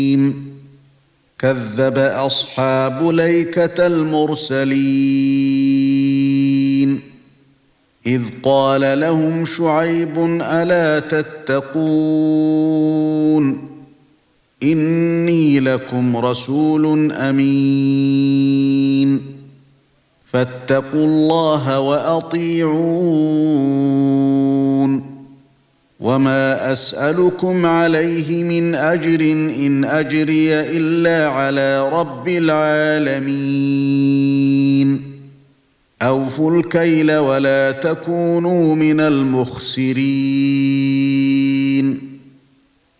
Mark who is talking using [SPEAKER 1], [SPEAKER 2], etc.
[SPEAKER 1] كذب أصحاب الأيكة المرسلين إذ قال لهم شعيب ألا تتقون إني لكم رسول أمين فاتقوا الله وأطيعون وما أسألكم عليه من أجر إن أجري إلا على رب العالمين أوفوا الكيل ولا تكونوا من المخسرين